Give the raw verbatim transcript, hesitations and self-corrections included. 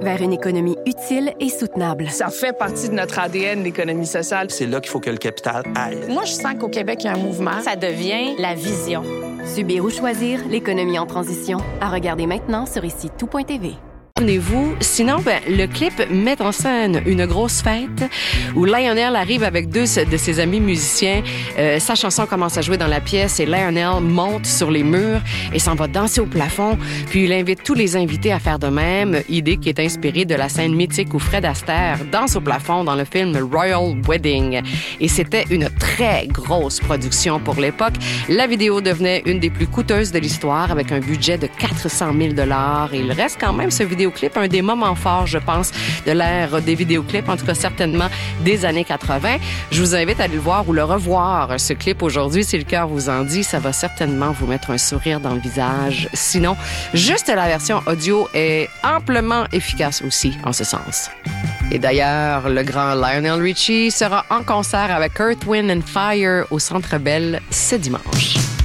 vers une économie utile et soutenable. Ça fait partie de notre A D N, l'économie sociale. C'est là qu'il faut que le capital aille. Moi, je sens qu'au Québec, il y a un mouvement. Ça devient la vision. Subir ou choisir, l'économie en transition. À regarder maintenant sur ici tout point t v. Souvenez-vous, sinon, ben, le clip met en scène une grosse fête où Lionel arrive avec deux de ses amis musiciens. Euh, sa chanson commence à jouer dans la pièce et Lionel monte sur les murs et s'en va danser au plafond. Puis il invite tous les invités à faire de même, idée qui est inspirée de la scène mythique où Fred Astaire danse au plafond dans le film Royal Wedding. Et c'était une très grosse production pour l'époque. La vidéo devenait une des plus coûteuses de l'histoire avec un budget de quatre cent mille dollars. Et il reste quand même ce vidéo clip, un des moments forts, je pense, de l'ère des vidéoclips, en tout cas certainement des années quatre-vingt. Je vous invite à aller le voir ou le revoir, ce clip aujourd'hui, si le cœur vous en dit. Ça va certainement vous mettre un sourire dans le visage. Sinon, juste la version audio est amplement efficace aussi en ce sens. Et d'ailleurs, le grand Lionel Richie sera en concert avec Earth, Wind and Fire au Centre Bell ce dimanche.